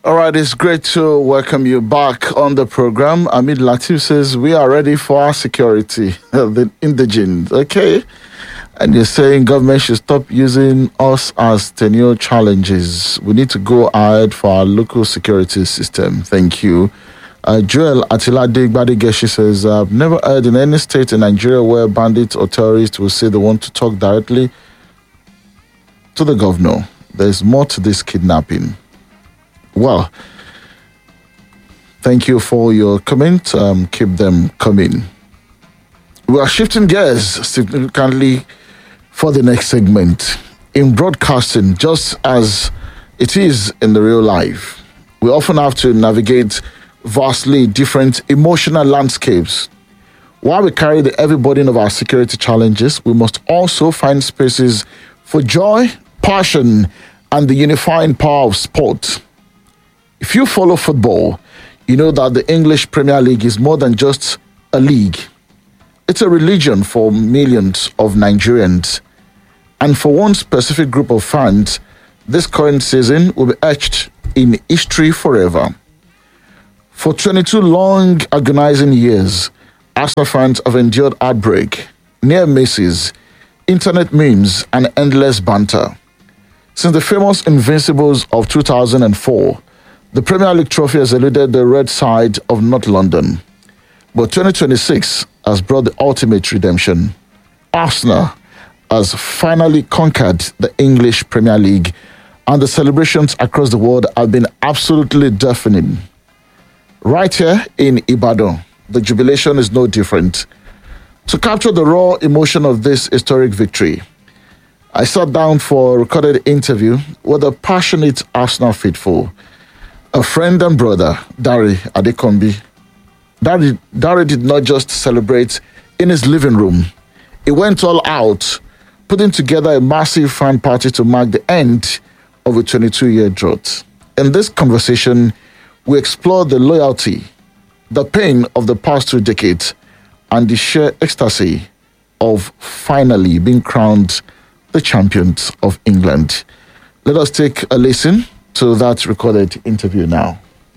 All right, it's great to welcome you back on the program. Amid Latif says we are ready for our security, the indigent. Okay. And you're saying government should stop using us as tenure challenges. We need to go ahead for our local security system. Thank you. Joel Atilade Gbadigeshi says, I've never heard in any state in Nigeria where bandits or terrorists will say they want to talk directly to the governor. There's more to this kidnapping. Well, thank you for your comment. Keep them coming. We are shifting gears significantly for the next segment. In broadcasting, just as it is in the real life, we often have to navigate vastly different emotional landscapes. While we carry the heavy burden of our security challenges, we must also find spaces for joy, passion, and the unifying power of sport. If you follow football, you know that the English Premier League is more than just a league. It's a religion for millions of Nigerians. And for one specific group of fans, this current season will be etched in history forever. For 22 long, agonizing years, Arsenal fans have endured heartbreak, near misses, internet memes, and endless banter. Since the famous Invincibles of 2004, the Premier League trophy has eluded the red side of North London. But 2026 has brought the ultimate redemption. Arsenal has finally conquered the English Premier League, and the celebrations across the world have been absolutely deafening. Right here in Ibadan, the jubilation is no different. To capture the raw emotion of this historic victory, I sat down for a recorded interview with a passionate Arsenal faithful, a friend and brother, Dari Adekombi. Dari did not just celebrate in his living room. He went all out, putting together a massive fan party to mark the end of a 22-year drought. In this conversation, we explore the loyalty, the pain of the past 2 decades, and the sheer ecstasy of finally being crowned the champions of England. Let us take a listen to that recorded interview now.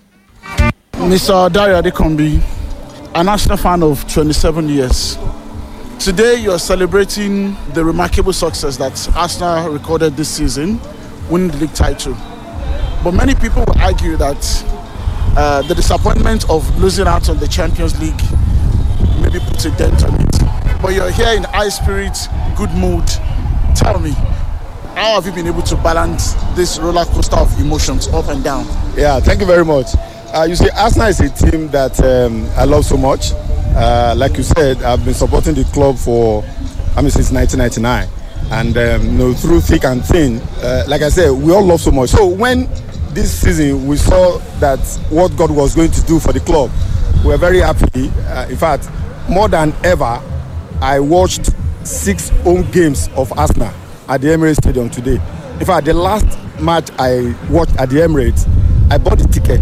Mr. Dari Adekombi, an Arsenal fan of 27 years. Today you're celebrating the remarkable success that Arsenal recorded this season, winning the league title. But many people will argue that the disappointment of losing out on the Champions League maybe puts a dent on it. But you're here in high spirits, good mood. Tell me, how have you been able to balance this roller coaster of emotions up and down? Yeah, thank you very much. You see, Arsenal is a team that I love so much. Like you said, I've been supporting the club since 1999. And through thick and thin, like I said, we all love so much. So when this season we saw that what God was going to do for the club, we were very happy. In fact, more than ever, I watched 6 home games of Arsenal at the Emirates Stadium today. In fact, the last match I watched at the Emirates, I bought the ticket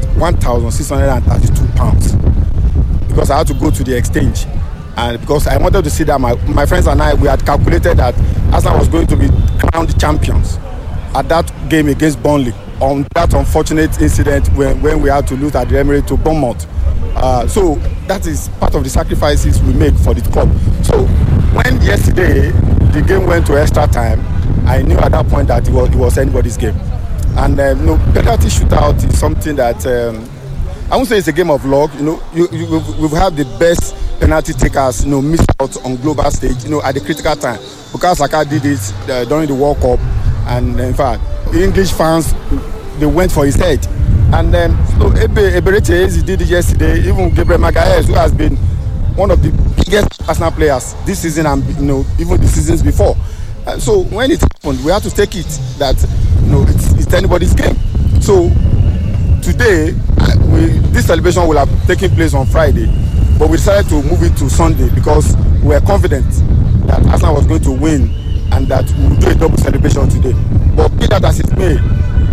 £1,632 because I had to go to the exchange, and because I wanted to see that my friends and I, we had calculated that Arsenal was going to be crowned champions at that game against Burnley on that unfortunate incident when we had to lose at the Emirates to Bournemouth. So that is part of the sacrifices we make for the club. So when yesterday the game went to extra time, I knew at that point that it was anybody's game. And penalty shootout is something that I won't say it's a game of luck. We've had the best penalty takers, miss out on global stage, at the critical time. Because Saka did it during the World Cup, and in fact, the English fans, they went for his head. And then Eberechi did it yesterday. Even Gabriel Magalhaes, who has been one of the biggest Arsenal players this season and even the seasons before. So when it happened, we had to take it that it's anybody's game. So today, this celebration will have taken place on Friday, but we decided to move it to Sunday because we were confident that Arsenal was going to win and that we would do a double celebration today. But be that as it may,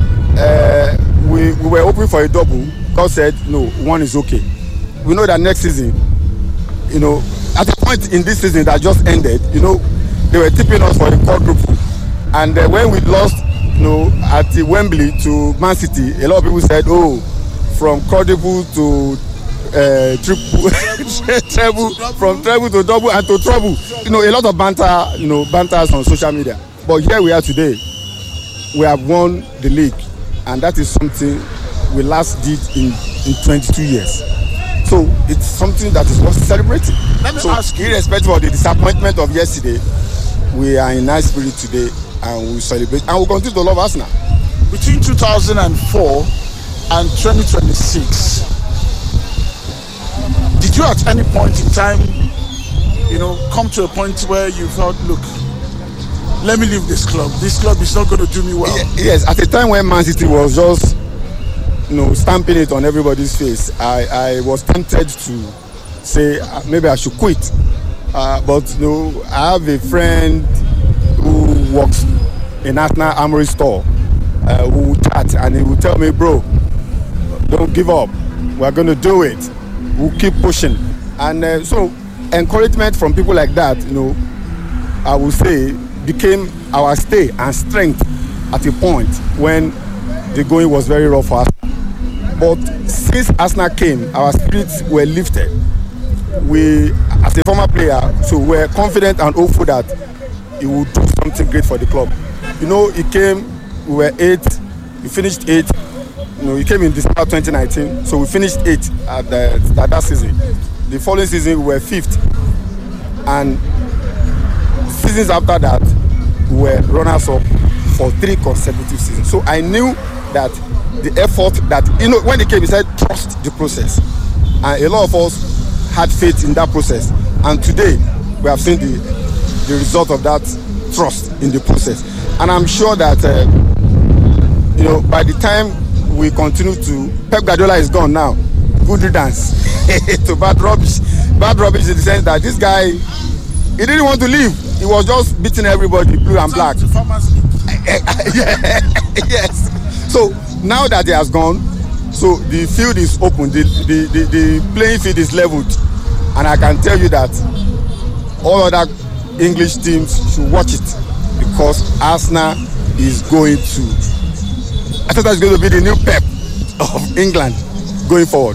we were hoping for a double. God said, no, one is okay. We know that next season, at a point in this season that just ended, they were tipping us for a quadruple. And when we lost at the Wembley to Man City, a lot of people said, "Oh, from quadruple to triple, treble, from treble to double and to trouble." A lot of banters on social media. But here we are today. We have won the league, and that is something we last did in 22 years. So it's something that is worth celebrating. Let me ask you, irrespective of the disappointment of yesterday, we are in nice spirit today, and we celebrate, and we continue to love Arsenal. Between 2004 and 2026, did you at any point in time, come to a point where you felt, look, let me leave this club. This club is not going to do me well? Yes, at a time when Man City was just, stamping it on everybody's face, I was tempted to say maybe I should quit. But I have a friend who works in Arsenal Armory store who chat, and he will tell me, bro, don't give up. We're going to do it. We'll keep pushing. And so encouragement from people like that, I would say, became our stay and strength at a point when the going was very rough for us. But since Arsenal came, our spirits were lifted. We, as a former player, so we're confident and hopeful that he would do something great for the club. He came, we were 8th, we finished 8th. He came in December 2019, so we finished 8th at that season. The following season, we were 5th. And seasons after that, we were runners-up for 3 consecutive seasons. So I knew that the effort that, when he came, he said, trust the process. And a lot of us had faith in that process. And today, we have seen the result of that trust in the process. And I'm sure that, by the time we continue to, Pep Guardiola is gone now. Good riddance to bad rubbish. Bad rubbish in the sense that this guy, he didn't want to leave. He was just beating everybody blue and black. Yes. So now that he has gone, so the field is open, the playing field is leveled, and I can tell you that all other English teams should watch it, because Arsenal is going to, I thought that's going to be the new Pep of England going forward.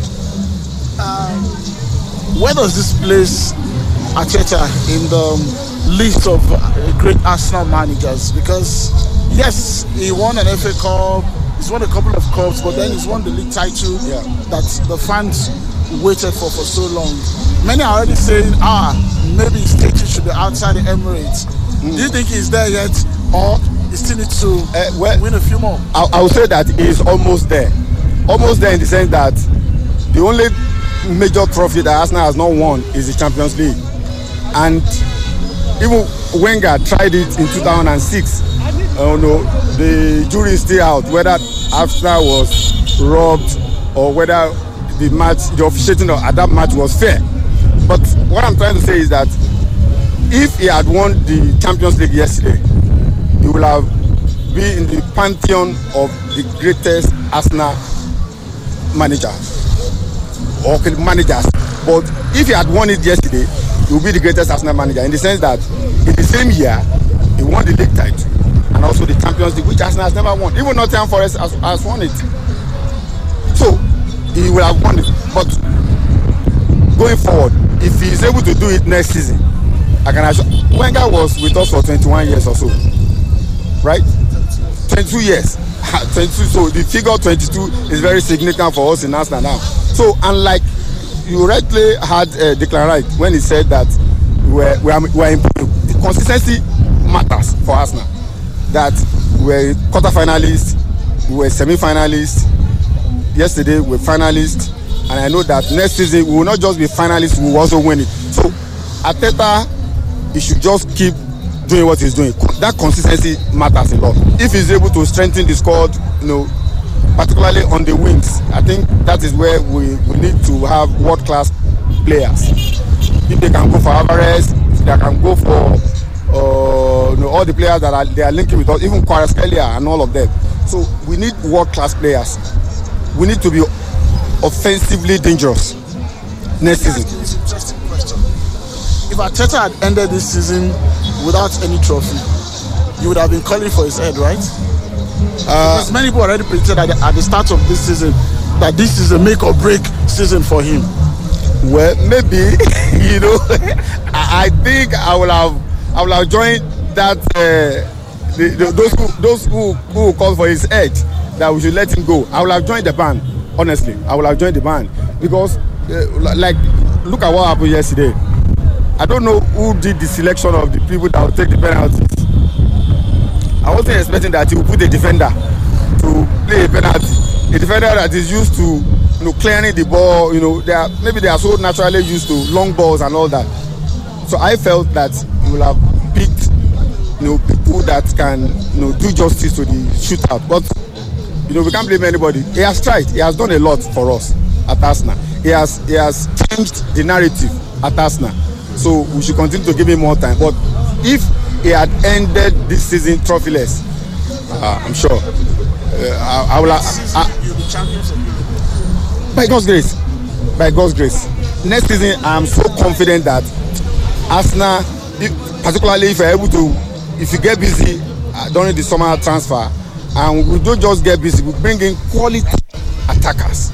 Where does this place Arteta in the list of great Arsenal managers? Because yes, he won an FA Cup, he's won a couple of cups, but then he's won the league title that the fans waited for so long. Many are already saying, maybe his statue should be outside the Emirates. Do you think he's there yet, or he still needs to win a few more? I would say that he's almost there. Almost there in the sense that the only major trophy that Arsenal has not won is the Champions League. And even Wenger tried it in 2006. The jury is still out whether Arsenal was robbed or whether the officiating at that match was fair. But what I'm trying to say is that if he had won the Champions League yesterday, he would have been in the pantheon of the greatest Arsenal managers. But if he had won it yesterday, he would be the greatest Arsenal manager, in the sense that in the same year he won the league title and also the Champions League, which Arsenal has never won. Even Nottingham Forest has won it. So he will have won it. But going forward, if he is able to do it next season, I can assure, Wenger was with us for 21 years or so, right? 22 years. 22. So the figure 22 is very significant for us in Arsenal now. So unlike, you rightly had Declan Rice when he said that we are improving. The consistency matters for Arsenal. That we're quarter-finalists, we were semi-finalists. Yesterday we were finalists, and I know that next season we will not just be finalists, we will also win it. So Arteta, he should just keep doing what he's doing. That consistency matters a lot. If he's able to strengthen the squad, particularly on the wings, I think that is where we need to have world-class players. If they can go for Alvarez, if they can go for all the players that they are linking with us, even Kvaratskhelia and all of them. So we need world-class players. We need to be offensively dangerous next season. This interesting question. If Arteta had ended this season without any trophy, you would have been calling for his head, right? Because many people already predicted at the start of this season that this is a make or break season for him. Well, maybe I think I will have joined that those who call for his head that we should let him go. I will have joined the band. Honestly, I will have joined the band because like look at what happened yesterday. I don't know who did the selection of the people that will take the penalties. I wasn't expecting that he would put a defender to play a penalty. A defender that is used to clearing the ball. They are so naturally used to long balls and all that. So I felt that he will have picked people that can do justice to the shootout. But we can't blame anybody. He has tried. He has done a lot for us at Arsenal. He has changed the narrative at Arsenal. So we should continue to give him more time. But if he had ended this season trophyless, I'm sure I will. You'll be champions of Europe. By God's grace. By God's grace. Next season, I'm so confident that Arsenal, particularly if you get busy during the summer transfer, and we don't just get busy, we bring in quality attackers.